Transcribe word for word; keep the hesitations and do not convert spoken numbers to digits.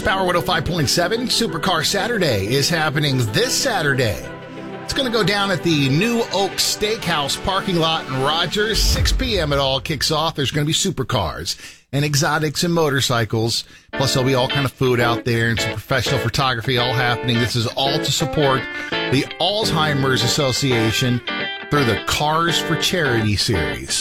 Power one oh five point seven. Supercar Saturday is happening this Saturday. It's going to go down at the New Oak Steakhouse parking lot in Rogers. six p.m. it all kicks off. There's going to be supercars and exotics and motorcycles. Plus, there'll be all kind of food out there and some professional photography all happening. This is all to support the Alzheimer's Association through the Cars for Charity series.